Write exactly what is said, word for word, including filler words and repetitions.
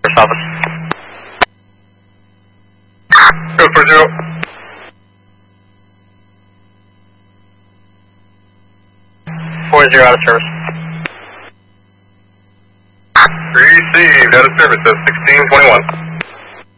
First office. Go for zero. Four zero out of service. Received, out of service, that's sixteen twenty-one.